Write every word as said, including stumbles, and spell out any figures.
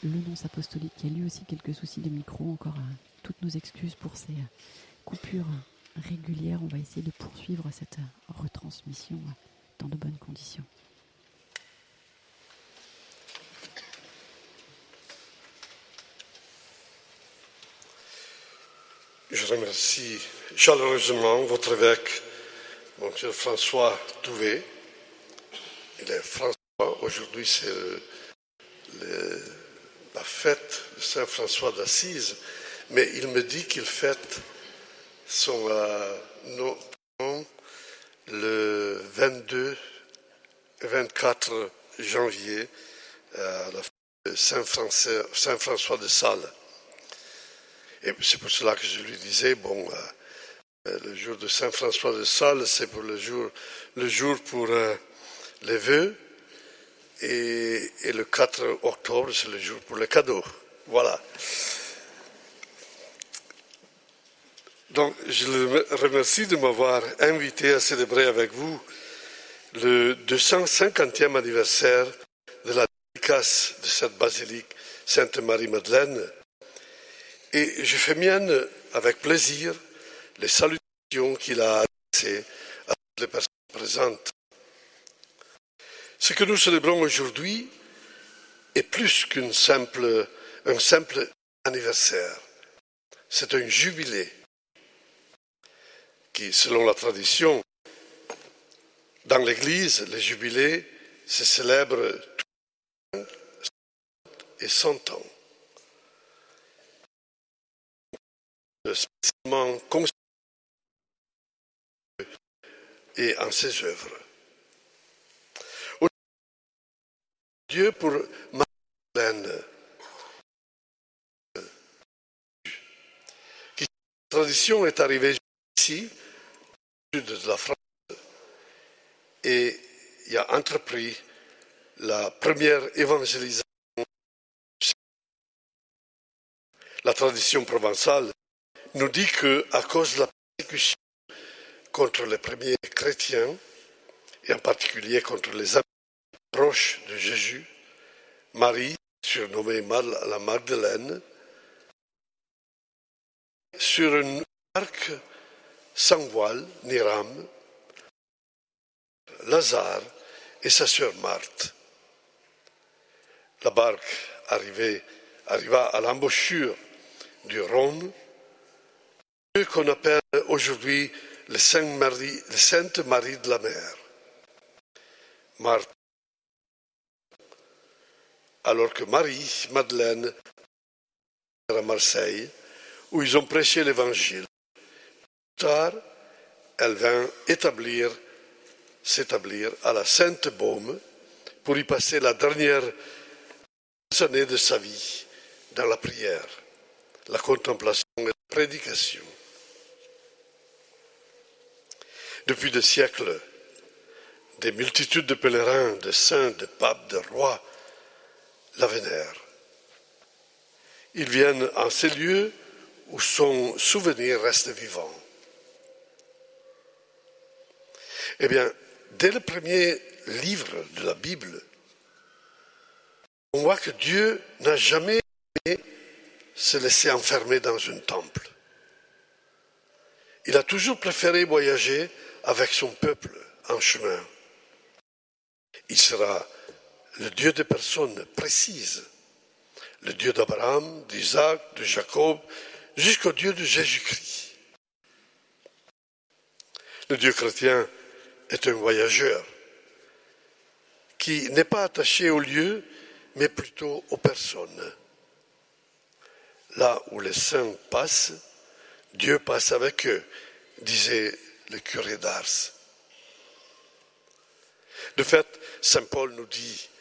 le nonce apostolique qui a lui aussi quelques soucis de micro. Encore euh, toutes nos excuses pour ces euh, coupures régulières. On va essayer de poursuivre cette euh, retransmission euh, dans de bonnes conditions. Je remercie chaleureusement votre évêque, monsieur François Touvet. Il est François. Aujourd'hui, c'est le, le, la fête de Saint-François d'Assise, mais il me dit qu'il fête son euh, nom le vingt-deux et vingt-quatre janvier à la fête de Saint-François, Saint-François de Sales. Et c'est pour cela que je lui disais, bon, euh, le jour de Saint-François de Sales, c'est pour le jour, le jour pour euh, les vœux, et, et le quatre octobre, c'est le jour pour les cadeaux. Voilà. Donc, je le remercie de m'avoir invité à célébrer avec vous le deux cent cinquantième anniversaire de la dédicace de cette basilique Sainte-Marie-Madeleine. Et je fais mienne avec plaisir les salutations qu'il a adressées à toutes les personnes présentes. Ce que nous célébrons aujourd'hui est plus qu'un simple, un simple anniversaire. C'est un jubilé qui, selon la tradition, dans l'Église, les jubilés se célèbrent tous les ans et cent ans. Spécialement consacré et en ses œuvres. Dieu pour Madeleine, qui cette tradition est arrivée ici, au sud de la France, et il a entrepris la première évangélisation. La tradition provençale nous dit qu'à cause de la persécution contre les premiers chrétiens, et en particulier contre les amis proches de Jésus, Marie, surnommée la Magdeleine, sur une barque sans voile ni rame, Lazare et sa sœur Marthe. La barque arrivait, arriva à l'embouchure du Rhône, ce qu'on appelle aujourd'hui le Sainte Marie, le Sainte Marie de la Mer. Marthe, alors que Marie, Madeleine, à Marseille, où ils ont prêché l'Évangile. Plus tard, elle vint établir, s'établir à la Sainte-Baume pour y passer la dernière année de sa vie dans la prière, la contemplation et la prédication. Depuis des siècles, des multitudes de pèlerins, de saints, de papes, de rois la vénèrent. Ils viennent en ces lieux où son souvenir reste vivant. Eh bien, dès le premier livre de la Bible, on voit que Dieu n'a jamais aimé se laisser enfermer dans un temple. Il a toujours préféré voyager avec son peuple en chemin. Il sera le Dieu des personnes précises, le Dieu d'Abraham, d'Isaac, de Jacob, jusqu'au Dieu de Jésus-Christ. Le Dieu chrétien est un voyageur qui n'est pas attaché au lieu, mais plutôt aux personnes. Là où les saints passent, Dieu passe avec eux, disait le curé d'Ars. De fait, saint Paul nous dit